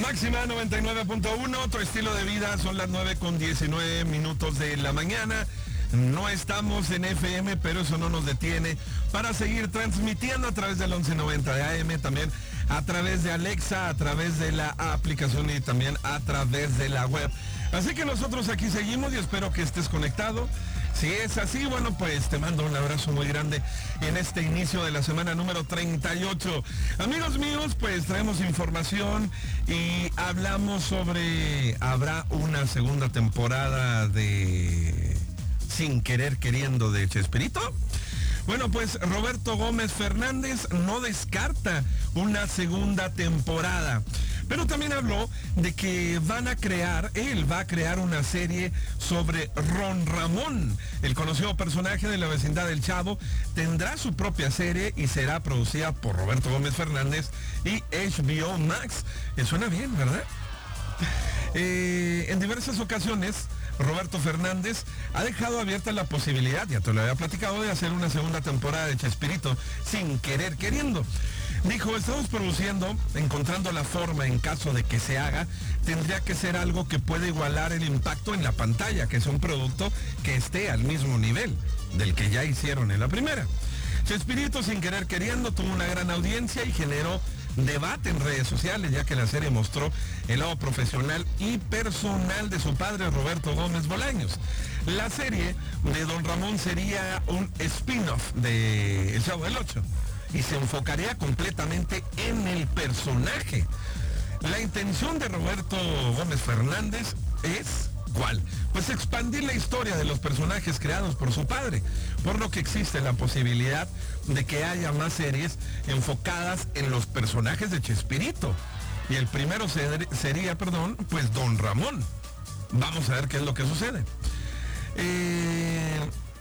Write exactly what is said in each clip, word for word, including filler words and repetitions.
Máxima noventa y nueve punto uno, tu estilo de vida, son las nueve con diecinueve minutos de la mañana. No estamos en F M, pero eso no nos detiene para seguir transmitiendo a través del once noventa de A M, también a través de Alexa, a través de la aplicación y también a través de la web. Así que nosotros aquí seguimos y espero que estés conectado. Si es así, bueno, pues te mando un abrazo muy grande en este inicio de la semana número treinta y ocho. Amigos míos, pues traemos información y hablamos sobre, habrá una segunda temporada de Sin Querer Queriendo de Chespirito. Bueno, pues Roberto Gómez Fernández no descarta una segunda temporada, pero también habló de que van a crear, él va a crear una serie sobre Don Ramón, el conocido personaje de la vecindad del Chavo. Tendrá su propia serie y será producida por Roberto Gómez Fernández y H B O Max. Eh, suena bien, ¿verdad? Eh, en diversas ocasiones, Roberto Fernández ha dejado abierta la posibilidad, ya te lo había platicado, de hacer una segunda temporada de Chespirito Sin Querer Queriendo. Dijo, estamos produciendo, encontrando la forma en caso de que se haga, tendría que ser algo que pueda igualar el impacto en la pantalla, que es un producto que esté al mismo nivel del que ya hicieron en la primera. Chespirito Sin Querer Queriendo tuvo una gran audiencia y generó debate en redes sociales, ya que la serie mostró el lado profesional y personal de su padre Roberto Gómez Bolaños. La serie de Don Ramón sería un spin-off de El Chavo del Ocho y se enfocaría completamente en el personaje. La intención de Roberto Gómez Fernández es, ¿cuál? Pues expandir la historia de los personajes creados por su padre, por lo que existe la posibilidad de que haya más series enfocadas en los personajes de Chespirito. Y el primero ser, sería, perdón, pues Don Ramón. Vamos a ver qué es lo que sucede. Eh,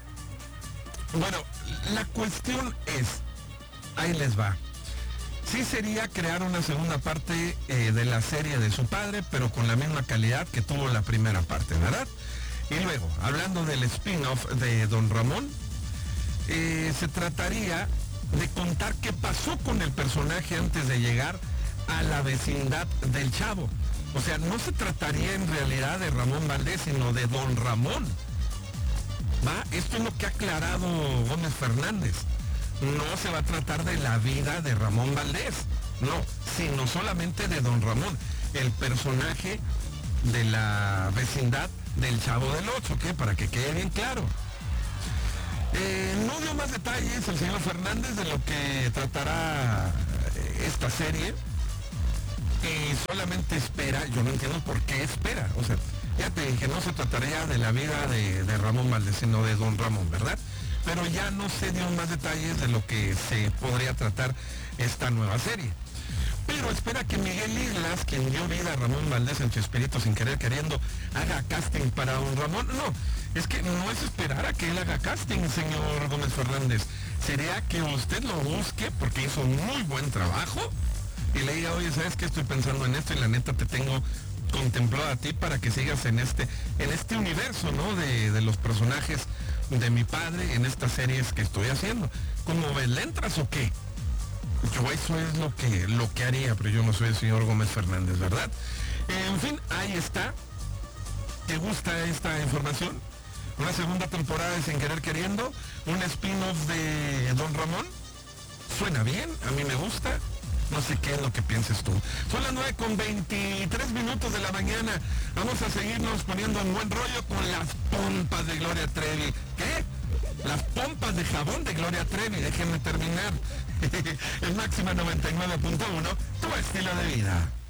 bueno, la cuestión es, ahí les va. Sí sería crear una segunda parte eh, de la serie de su padre, pero con la misma calidad que tuvo la primera parte, ¿verdad? Y luego, hablando del spin-off de Don Ramón, eh, se trataría de contar qué pasó con el personaje antes de llegar a la vecindad del Chavo. O sea, no se trataría en realidad de Ramón Valdés, sino de Don Ramón. ¿Va? Esto es lo que ha aclarado Gómez Fernández. No se va a tratar de la vida de Ramón Valdés, no, sino solamente de Don Ramón, el personaje de la vecindad del Chavo del Ocho, que para que quede bien claro. Eh, no dio más detalles el señor Fernández de lo que tratará esta serie, y solamente espera, yo no entiendo por qué espera, o sea, ya te dije, no se trataría de la vida de, de Ramón Valdés, sino de Don Ramón, ¿verdad? Pero ya no se dio más detalles de lo que se podría tratar esta nueva serie. Pero espera que Miguel Islas, quien dio vida a Ramón Valdés en Chespirito Sin Querer Queriendo, haga casting para Don Ramón. No, es que no es esperar a que él haga casting, señor Gómez Fernández. Sería que usted lo busque porque hizo muy buen trabajo y le diga, oye, ¿sabes qué? Estoy pensando en esto y la neta te tengo contemplado a ti para que sigas en este, en este universo, ¿no? De, de los personajes de mi padre en estas series que estoy haciendo. ¿Cómo ves? ¿Le entras o qué? Yo eso es lo que, lo que haría, pero yo no soy el señor Gómez Fernández, ¿verdad? En fin, ahí está. ¿Te gusta esta información? Una segunda temporada de Sin Querer Queriendo, un spin-off de Don Ramón. Suena bien, a mí me gusta. No sé qué es lo que pienses tú. Son las nueve con veintitrés minutos de la mañana. Vamos a seguirnos poniendo en buen rollo con las pompas de Gloria Trevi. ¿Qué? Las pompas de jabón de Gloria Trevi. Déjenme terminar. El Máxima noventa y nueve punto uno, tu estilo de vida.